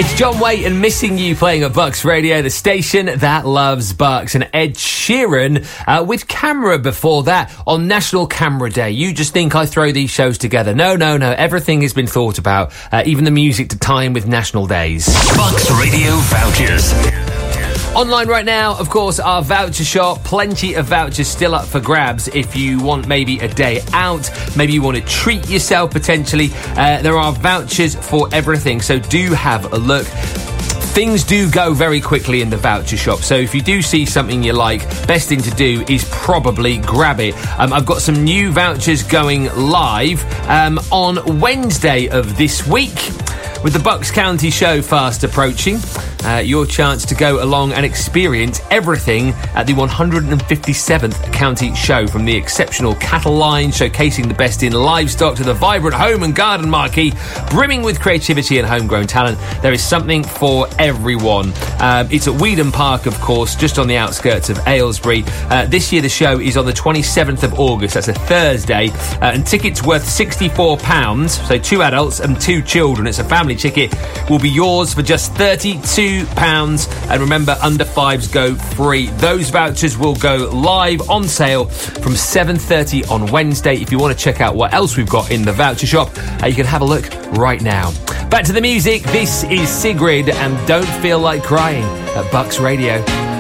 It's John Waite and Missing You playing at Bucks Radio, the station that loves Bucks. And Ed Sheeran with Camera before that on National Camera Day. You just think I throw these shows together. No. Everything has been thought about, even the music to time with national days. Bucks Radio vouchers. Online right now, of course, our voucher shop. Plenty of vouchers still up for grabs if you want maybe a day out. Maybe you want to treat yourself potentially. There are vouchers for everything, so do have a look. Things do go very quickly in the voucher shop, so if you do see something you like, best thing to do is probably grab it. I've got some new vouchers going live on Wednesday of this week. With the Bucks County show fast approaching, your chance to go along and experience everything at the 157th County Show, from the exceptional cattle line showcasing the best in livestock to the vibrant home and garden marquee brimming with creativity and homegrown talent. There is something for everyone. It's at Weedham Park, of course, just on the outskirts of Aylesbury. This year the show is on the 27th of August. That's a Thursday, and tickets worth £64, so 2 adults and 2 children. It's a family ticket, will be yours for just £32. And remember, under 5s go free. Those vouchers will go live on sale from 7:30 on Wednesday. If you want to check out what else we've got in the voucher shop, you can have a look right now. Back to the music. This is Sigrid and Don't Feel Like Crying at Bucks Radio.